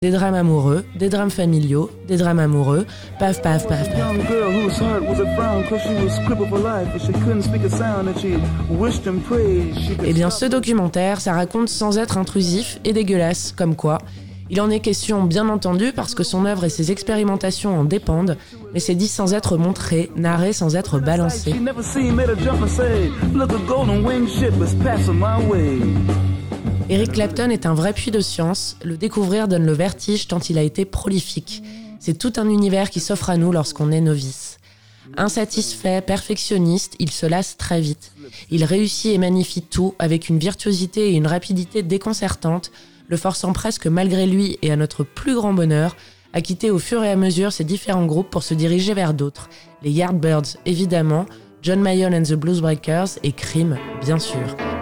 Des drames amoureux, des drames familiaux, des drames amoureux, paf paf paf paf. Eh bien ce documentaire, ça raconte sans être intrusif et dégueulasse, comme quoi. Il en est question bien entendu parce que son œuvre et ses expérimentations en dépendent, mais c'est dit sans être montré, narré sans être balancé. Eric Clapton est un vrai puits de science, le découvrir donne le vertige tant il a été prolifique. C'est tout un univers qui s'offre à nous lorsqu'on est novice. Insatisfait, perfectionniste, il se lasse très vite. Il réussit et magnifie tout avec une virtuosité et une rapidité déconcertantes, le forçant presque malgré lui et à notre plus grand bonheur, à quitter au fur et à mesure ses différents groupes pour se diriger vers d'autres. Les Yardbirds, évidemment, John Mayall and the Bluesbreakers et Cream, bien sûr.